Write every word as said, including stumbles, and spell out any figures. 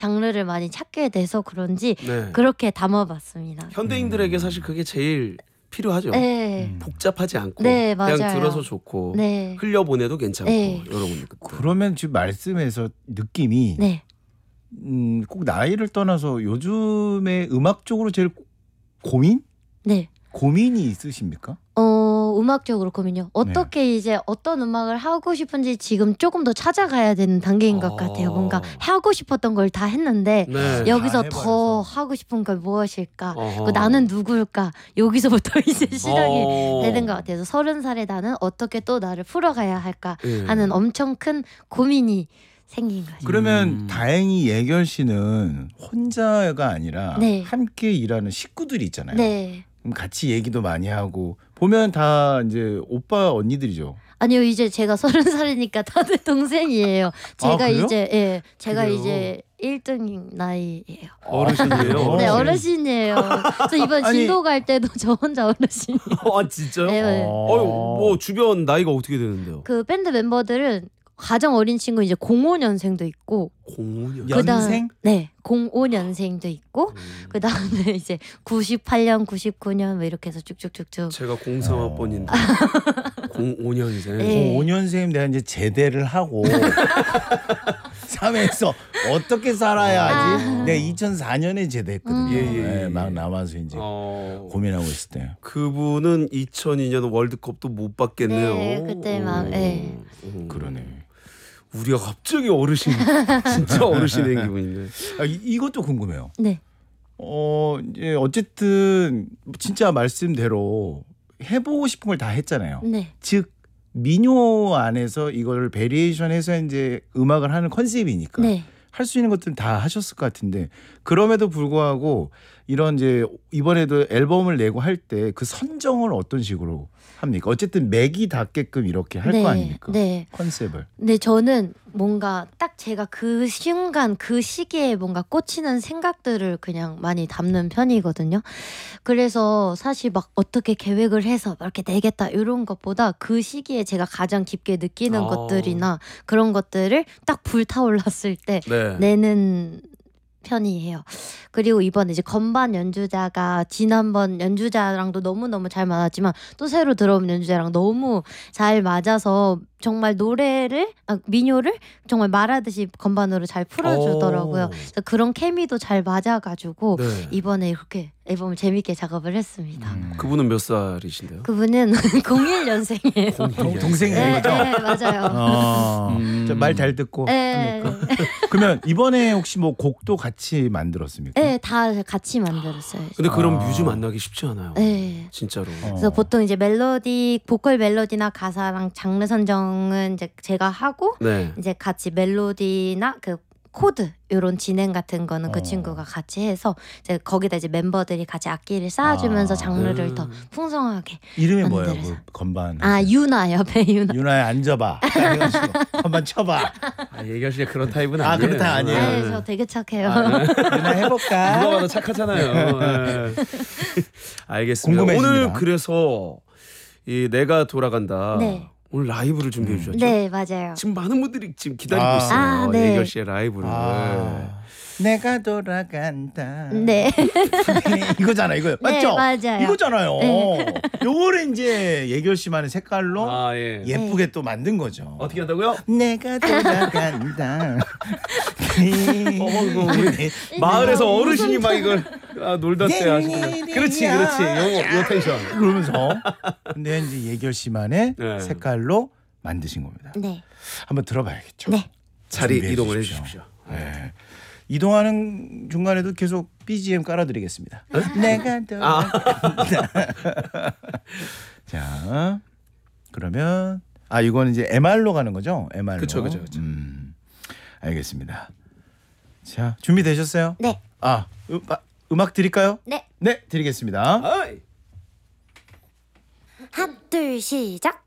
장르를 많이 찾게 돼서 그런지 네. 그렇게 담아봤습니다. 현대인들에게 사실 그게 제일 필요하죠. 네, 음. 복잡하지 않고 네, 그냥 맞아요. 들어서 좋고 네, 흘려보내도 괜찮고 네. 이런 것들. 그러면 지금 말씀에서 느낌이 네. 음, 꼭 나이를 떠나서 요즘에 음악적으로 제일 고민? 네. 고민이 있으십니까? 어, 음악적으로 고민요. 어떻게 이제 어떤 음악을 하고 싶은지 지금 조금 더 찾아가야 되는 단계인 것 아. 같아요. 뭔가 하고 싶었던 걸 다 했는데 네. 여기서 다 더 해버려서. 하고 싶은 걸 무엇일까? 어허. 그 나는 누구일까? 여기서부터 이제 시작이 어. 되는 것 같아서 서른 살에 나는 어떻게 또 나를 풀어가야 할까 예. 하는 엄청 큰 고민이 생긴 거죠. 그러면 음. 다행히 예결 씨는 혼자가 아니라 네. 함께 일하는 식구들이 있잖아요. 네. 그럼 같이 얘기도 많이 하고 보면 다 이제 오빠 언니들이죠. 아니요, 이제 제가 서른 살이니까 다들 동생이에요. 제가 그래요? 이제 예, 제가 그래요? 이제 일 등 나이예요. 어르신이에요. 어, 네, 어르신. 어르신이에요. 저 이번 아니- 진도 갈 때도 저 혼자 어르신이에요. 아 진짜요? 네, 네. 어유 뭐 주변 나이가 어떻게 되는데요? 그 밴드 멤버들은 가장 어린 친구 이제 공오 년생도 있고, 공오 년. 연- 그다음 연생? 네, 공오 년생도 있고, 음. 그 다음에 이제 구십팔 년, 구십구 년 뭐 이렇게 해서 쭉쭉쭉쭉. 제가 공삼 학번인데 공오 년생. 네. 오 년생 내가 이제 제대를 하고 사회에서 어떻게 살아야지. 아. 내가 이천사 년에 제대했거든요. 음. 예, 예, 예. 막 남아서 이제 어. 고민하고 있을 때. 그분은 이천이 년 월드컵도 못 봤겠네요. 네, 그때 막, 오. 예. 음. 그러네. 우리가 갑자기 어르신, 진짜 어르신인 기분인데. 아, 이, 이것도 궁금해요. 네, 어 이제 어쨌든 진짜 말씀대로 해보고 싶은 걸 다 했잖아요. 네, 즉 민요 안에서 이걸 베리에이션해서 이제 음악을 하는 컨셉이니까 네. 할 수 있는 것들은 다 하셨을 것 같은데 그럼에도 불구하고 이런 이제 이번에도 앨범을 내고 할 때 그 선정을 어떤 식으로 합니까? 어쨌든 맥이 닿게끔 이렇게 할 거 네, 아닙니까? 네. 컨셉을. 근데 저는 뭔가 딱 제가 그 순간 그 시기에 뭔가 꽂히는 생각들을 그냥 많이 담는 편이거든요. 그래서 사실 막 어떻게 계획을 해서 막 이렇게 내겠다 이런 것보다 그 시기에 제가 가장 깊게 느끼는 아. 것들이나 그런 것들을 딱 불타올랐을 때 네. 내는 편이에요. 그리고 이번에 이제 건반 연주자가 지난번 연주자랑도 너무너무 잘 맞았지만 또 새로 들어온 연주자랑 너무 잘 맞아서 정말 노래를 아, 민요를 정말 말하듯이 건반으로 잘 풀어주더라고요. 오. 그래서 그런 케미도 잘 맞아가지고 네. 이번에 이렇게 앨범을 재밌게 작업을 했습니다. 음. 그분은 몇 살이신데요? 그분은 공일 년생이에요. 동, 동생인 네, 거죠? 네, 맞아요. 어, 음. 말 잘 듣고 네, 합니까? 그러면 이번에 혹시 뭐 곡도 같이 만들었습니까? 네, 다 같이 만들었어요. 근데 그런 아. 뮤즈 만나기 쉽지 않아요. 네. 진짜로. 어. 그래서 보통 이제 멜로디, 보컬 멜로디나 가사랑 장르 선정은 이제 제가 하고 네. 이제 같이 멜로디나 그 코드 이런 진행 같은 거는 그 어. 친구가 같이 해서 이제 거기다 이제 멤버들이 같이 악기를 쌓아주면서 아. 장르를 음. 더 풍성하게. 이름이 뭐예요? 만들어서. 그 건반. 아 유나요, 배유나. 유나야 앉아봐. 해가지고 한번 쳐봐. 아, 예결 씨가 그런 타입은 아, 아니에요. 그런 타입 아니에요? 네, 저 되게 착해요. 유나 해볼까? 누가 봐도 착하잖아요. 네. 알겠습니다. 궁금해집니다. 오늘 그래서 이 내가 돌아간다. 네. 오늘 라이브를 준비해 주셨죠? 네, 맞아요. 지금 많은 분들이 지금 기다리고 아. 있어요. 아, 네. 예결 씨의 라이브를. 아, 내가 돌아간다. 네. 이거잖아, 이거 맞죠? 맞아요. 이거잖아요. 네. 요거를 이제 예결 씨만의 색깔로 아, 예. 예쁘게 또 만든 거죠. 어떻게 한다고요? 내가 돌아간다. 어머, 우리 마을에서 이거 어르신이 무슨 막 이걸 아, 놀다 때 하시는 그렇지, 그렇지. 요, 요 텐션. 그러면서 근데 이제 예결 씨만의 네. 색깔로 만드신 겁니다. 네. 한번 들어봐야겠죠. 네. 자리 준비해 이동을 해 주십시오. 주십시오. 네. 이동하는 중간에도 계속 비지엠 깔아드리겠습니다. 내가 아. 돌아간다. 자, 그러면 아 이거는 이제 엠알로 가는 거죠? 엠알로. 그쵸, 그쵸, 그쵸. 음, 알겠습니다. 자, 준비 되셨어요? 네. 아, 음, 아, 음악 드릴까요? 네. 네, 드리겠습니다. 아이. 하나, 둘, 시작.